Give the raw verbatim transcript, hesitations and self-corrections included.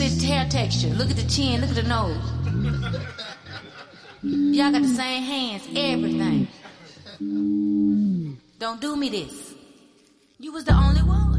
the hair texture. Look at the chin. Look at the nose. Y'all got the same hands. Everything. Don't do me this. You was the only one.